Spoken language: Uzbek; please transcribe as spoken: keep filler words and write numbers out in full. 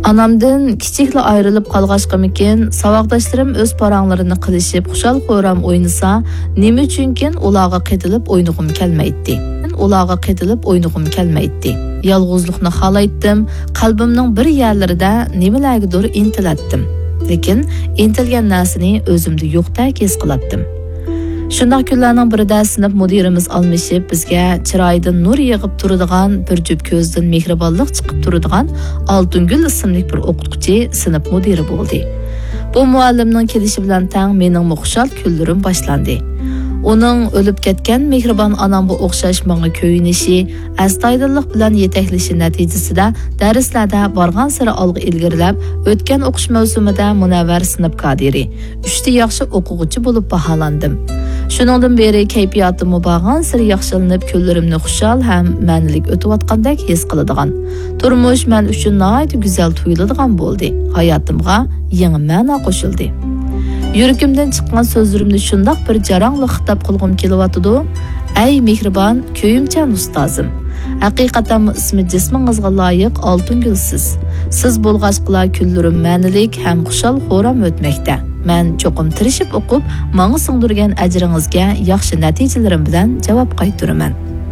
Anamdan kichikli ayrilib qolg'achqimikin, saboqdoshlarim o'z paranglarini qilishib, xushal qo'ram o'ynasa, nima uchunkin ularga qitilib o'ynag'im kelmaydi. Ularga qitilib o'ynag'im kelmaydi. Yolg'izlikni xohlaydim, qalbimning bir yerlarida nimalargadir intilatdim. Lekin intilgan narsani o'zimda yo'qdek his qilatdim. Shunday kunlarning birida sinf mudirimiz almashib, bizga chiroyidan nur yig'ib turadigan, bir jup ko'zdan mehribonlik chiqib turadigan Oltingul ismli bir o'qituvchi sinf mudiri bo'ldi. Bu muallimning kelishi bilan tang mening xushal kunlarim boshlandi. Uning o'lib ketgan mehribon onam bu o'xshash menga ko'yinishi, astoydillik bilan yetaklashi natijasida darslarda borgan sari olg'a ilgarilab, o'tgan o'qish mavsumida Munavvar sinf kadiri, uchta yaxshi o'quvchi bo'lib baholandim. Shuningdan beri kayfiyatim mubogan sari yaxshilanib, kunlarimni xushal ham ma'nilik o'tayotgandek his qiladigan. Turmush men uchun nihoyat go'zal tuyuladigan bo'ldi. Hayotimga yangi ma'no qo'shildi. Yuragimdan chiqqan so'zlarimni shundoq bir jarangli xitob qilg'im kelyotdi. Ey mehribon, ko'yimchan ustozim. Haqiqatan ismi jismingizga loyiq Oltingulsiz. Siz bo'lg'achqila kunlarim ma'nilik ham xushal xo'ram o'tmoqda. Men cho'qim tirishib o'qib, menga singdirgan ajringizga yaxshi natijalarim bilan javob qaytaraman.